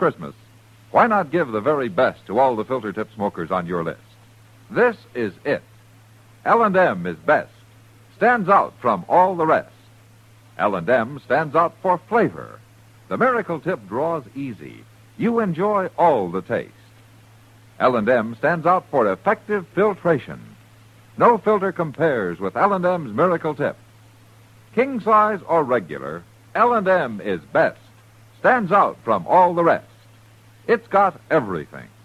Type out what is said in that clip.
Christmas, why not give the very best to all the filter tip smokers on your list? This is it. L&M is best, stands out from all the rest. L&M stands out for flavor. The Miracle Tip draws easy. You enjoy all the taste. L&M stands out for effective filtration. No filter compares with L&M's Miracle Tip. King size or regular, L&M is best, stands out from all the rest. It's got everything.